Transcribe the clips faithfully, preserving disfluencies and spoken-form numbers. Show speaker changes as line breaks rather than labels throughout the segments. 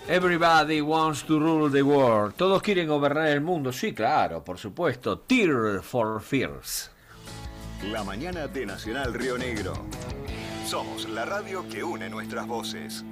Everybody wants to rule the world. Todos quieren gobernar el mundo. Sí, claro, por supuesto. Tear for Fears.
La mañana de Nacional Río Negro. Somos la radio que une nuestras voces.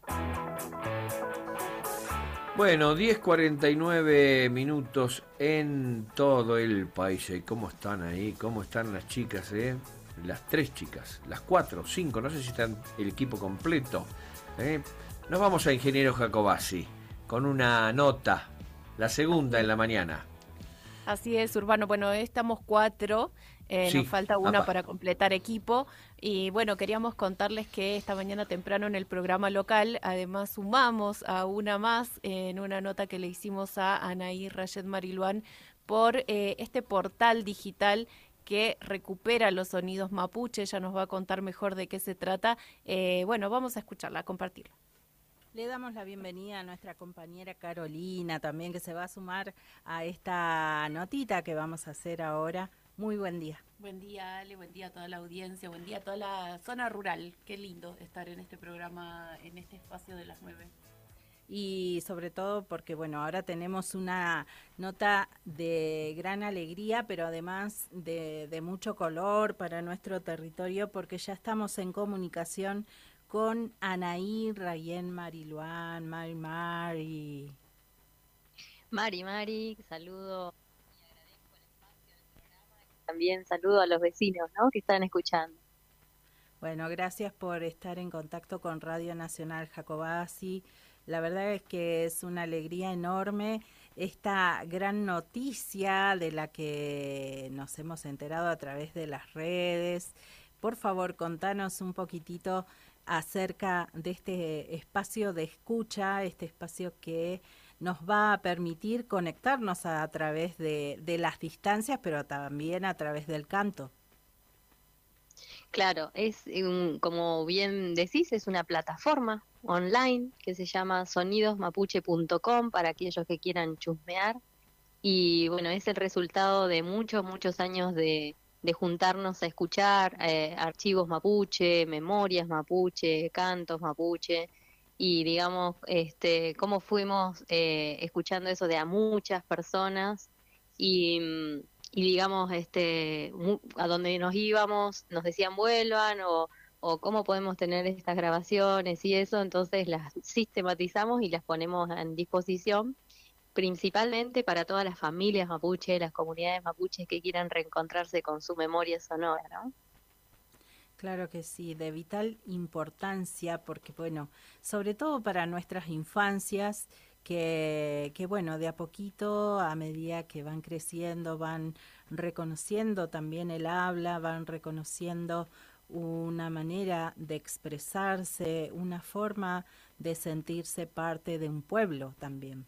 Bueno, diez cuarenta y nueve minutos en todo el país. ¿Y cómo están ahí? ¿Cómo están las chicas, eh? Las tres chicas, las cuatro, cinco, no sé si están el equipo completo, ¿eh? Nos vamos a Ingeniero Jacobacci con una nota, la segunda en la mañana.
Así es, Urbano. Bueno, estamos cuatro, eh,
Sí,
nos falta una
apa.
para completar equipo. Y bueno, queríamos contarles que esta mañana temprano en el programa local, además sumamos a una más en una nota que le hicimos a Anaí Rayet Mariluán por eh, este portal digital que recupera los sonidos mapuche. Ella nos va a contar mejor de qué se trata. Eh, bueno, vamos a escucharla, a compartirla.
Le damos la bienvenida a nuestra compañera Carolina también, que se va a sumar a esta notita que vamos a hacer ahora. Muy buen día.
Buen día, Ale, buen día a toda la audiencia, buen día a toda la zona rural. Qué lindo estar en este programa, en este espacio de las nueve.
Y sobre todo porque, bueno, ahora tenemos una nota de gran alegría, pero además de, de mucho color para nuestro territorio, porque ya estamos en comunicación con Anaí Rayet Mariluán, Mari Mari.
Mari Mari, saludo y agradezco el espacio del programa. También saludo a los vecinos, ¿no?, que están escuchando.
Bueno, gracias por estar en contacto con Radio Nacional Jacobacci. La verdad es que es una alegría enorme esta gran noticia de la que nos hemos enterado a través de las redes. Por favor, contanos un poquitito acerca de este espacio de escucha, este espacio que nos va a permitir conectarnos a, a través de, de las distancias, pero también a través del canto.
Claro, es un, como bien decís, es una plataforma online que se llama sonidos mapuche punto com para aquellos que quieran chusmear. Y bueno, es el resultado de muchos, muchos años de, de juntarnos a escuchar eh, archivos mapuche, memorias mapuche, cantos mapuche, y digamos, este, cómo fuimos eh, escuchando eso de a muchas personas y, y digamos, este, mu- a donde nos íbamos nos decían vuelvan o, o cómo podemos tener estas grabaciones y eso, entonces las sistematizamos y las ponemos en disposición principalmente para todas las familias mapuche, las comunidades mapuches que quieran reencontrarse con su memoria sonora, ¿no?
Claro que sí, de vital importancia, porque bueno, sobre todo para nuestras infancias, que, que bueno, de a poquito, a medida que van creciendo, van reconociendo también el habla, van reconociendo una manera de expresarse, una forma de sentirse parte de un pueblo también.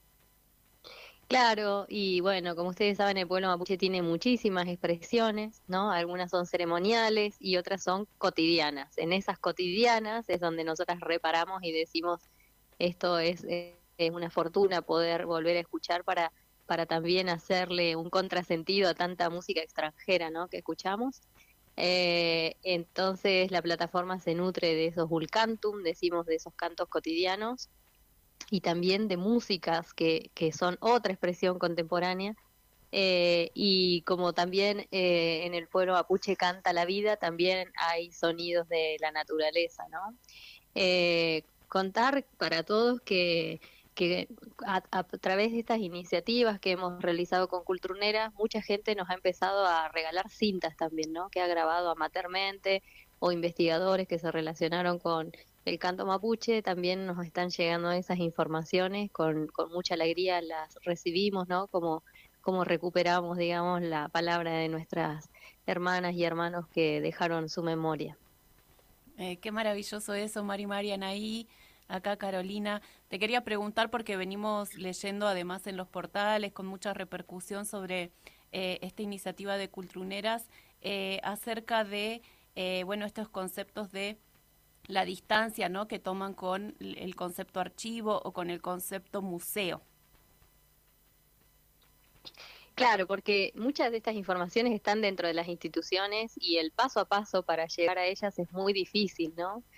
Claro, y bueno, como ustedes saben, el pueblo mapuche tiene muchísimas expresiones, ¿no? Algunas son ceremoniales y otras son cotidianas. En esas cotidianas es donde nosotras reparamos y decimos, esto es, eh, es una fortuna poder volver a escuchar para, para también hacerle un contrasentido a tanta música extranjera, ¿no?, que escuchamos. Eh, entonces la plataforma se nutre de esos vulcantum, decimos, de esos cantos cotidianos y también de músicas que, que son otra expresión contemporánea. Eh, y como también eh, en el pueblo mapuche canta la vida, también hay sonidos de la naturaleza, ¿no? Eh, contar para todos que, que a, a través de estas iniciativas que hemos realizado con Culturneras, mucha gente nos ha empezado a regalar cintas también, ¿no?, que ha grabado amateurmente, o investigadores que se relacionaron con el canto mapuche, también nos están llegando esas informaciones, con, con mucha alegría las recibimos, ¿no? Como, como recuperamos, digamos, la palabra de nuestras hermanas y hermanos que dejaron su memoria.
Eh, qué maravilloso eso, Mari Mari, Anaí, acá Carolina. Te quería preguntar porque venimos leyendo además en los portales con mucha repercusión sobre eh, esta iniciativa de Cultruneras eh, acerca de, eh, bueno, estos conceptos de la distancia, ¿no?, que toman con el concepto archivo o con el concepto museo.
Claro, porque muchas de estas informaciones están dentro de las instituciones y el paso a paso para llegar a ellas es muy difícil, ¿no?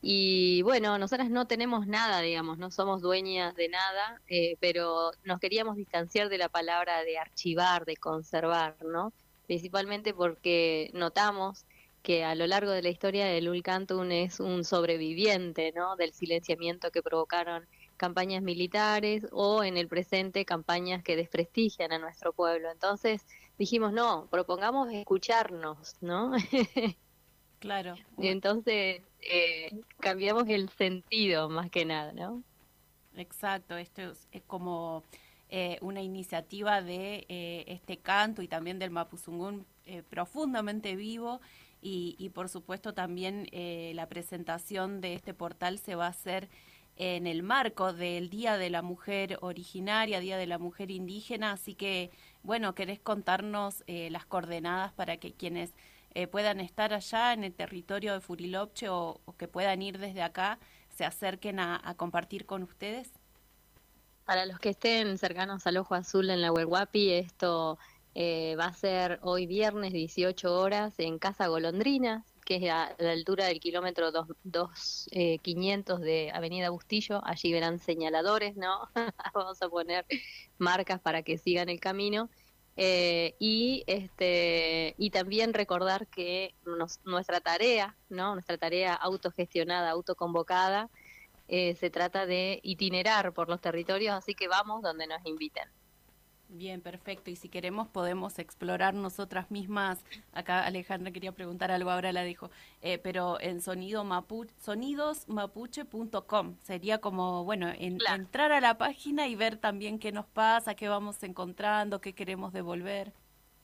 Y bueno, nosotras no tenemos nada, digamos, no somos dueñas de nada, eh, pero nos queríamos distanciar de la palabra de archivar, de conservar, ¿no? Principalmente porque notamos que a lo largo de la historia el Ulcantun es un sobreviviente, ¿no? Del silenciamiento que provocaron campañas militares o en el presente campañas que desprestigian a nuestro pueblo. Entonces dijimos, no, propongamos escucharnos, ¿no?
Claro.
Y entonces eh, cambiamos el sentido más que nada, ¿no?
Exacto, esto es, es como eh, una iniciativa de eh, este canto y también del Mapuzungún eh, profundamente vivo y, y por supuesto también eh, la presentación de este portal se va a hacer en el marco del Día de la Mujer Originaria, Día de la Mujer Indígena, así que bueno, ¿querés contarnos eh, las coordenadas para que quienes Eh, puedan estar allá en el territorio de Furilopche o, o que puedan ir desde acá, se acerquen a, a compartir con ustedes?
Para los que estén cercanos al Ojo Azul en la Huelhuapi, esto eh, va a ser hoy viernes dieciocho horas en Casa Golondrinas, que es a la altura del kilómetro dos mil quinientos de Avenida Bustillo. Allí verán señaladores, ¿no? Vamos a poner marcas para que sigan el camino. Eh, y este y también recordar que nos, nuestra tarea, ¿no? Nuestra tarea autogestionada, autoconvocada, eh, se trata de itinerar por los territorios, así que vamos donde nos inviten.
Bien, perfecto. Y si queremos podemos explorar nosotras mismas. Acá Alejandra quería preguntar algo, ahora la dejo. Eh, pero en sonido mapu sonidos mapuche punto com sería como, bueno, en, claro. entrar a la página y ver también qué nos pasa, qué vamos encontrando, qué queremos devolver.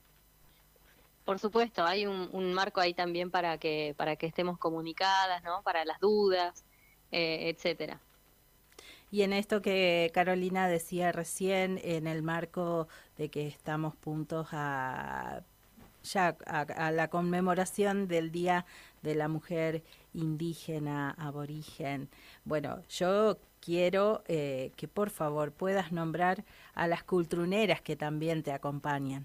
Por supuesto, hay un, un marco ahí también para que para que estemos comunicadas, ¿no? Para las dudas, eh, etcétera.
Y en esto que Carolina decía recién, en el marco de que estamos puntos a ya a, a la conmemoración del Día de la Mujer Indígena, Aborigen. Bueno, yo quiero eh, que por favor puedas nombrar a las cultruneras que también te acompañan.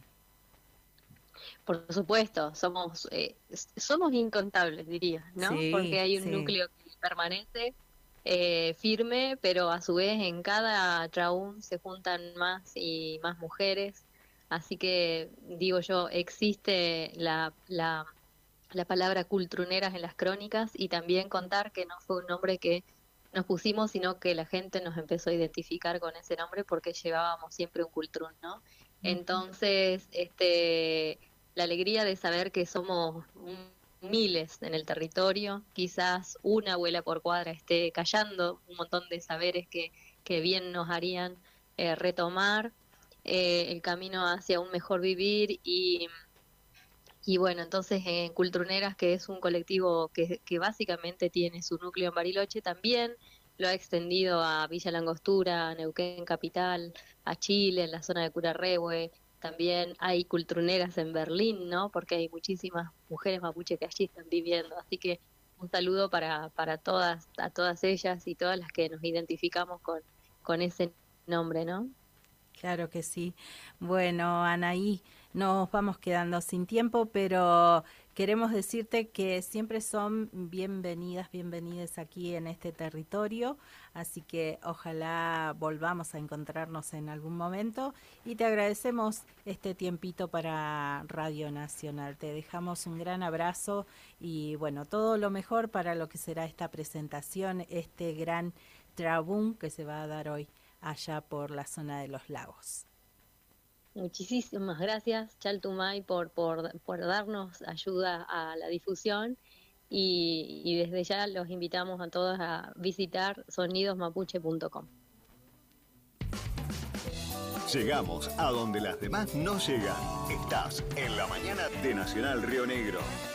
Por supuesto, somos eh, somos incontables, diría, ¿no?
Sí,
porque hay un
sí.
núcleo que permanece Eh, firme, pero a su vez en cada traún se juntan más y más mujeres, así que digo yo, existe la, la, la palabra cultruneras en las crónicas, y también contar que no fue un nombre que nos pusimos, sino que la gente nos empezó a identificar con ese nombre porque llevábamos siempre un cultrún, ¿no? Entonces, este, la alegría de saber que somos un miles en el territorio, quizás una abuela por cuadra esté callando un montón de saberes que, que bien nos harían eh, retomar eh, el camino hacia un mejor vivir. Y, y bueno, entonces en Cultruneras, que es un colectivo que, que básicamente tiene su núcleo en Bariloche, también lo ha extendido a Villa Langostura, a Neuquén Capital, a Chile, en la zona de Curarrehue. También hay cultruneras en Berlín, ¿no? Porque hay muchísimas mujeres mapuche que allí están viviendo. Así que un saludo para, para todas, a todas ellas y todas las que nos identificamos con, con ese nombre, ¿no?
Claro que sí. Bueno, Anaí, nos vamos quedando sin tiempo, pero queremos decirte que siempre son bienvenidas, bienvenidas aquí en este territorio, así que ojalá volvamos a encontrarnos en algún momento y te agradecemos este tiempito para Radio Nacional. Te dejamos un gran abrazo y bueno, todo lo mejor para lo que será esta presentación, este gran trabún que se va a dar hoy allá por la zona de los lagos.
Muchísimas gracias, Chaltumay, por, por, por darnos ayuda a la difusión, y, y desde ya los invitamos a todos a visitar sonidos mapuche punto com.
Llegamos a donde las demás no llegan. Estás en la mañana de Nacional Río Negro.